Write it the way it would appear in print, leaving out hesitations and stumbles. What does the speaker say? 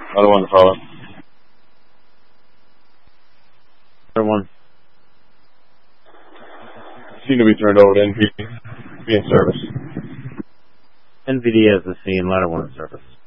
Ladder 1 to follow. Ladder 1. Scene to be turned over to NPD. Be in service. NPD has the scene. Ladder 1 in service.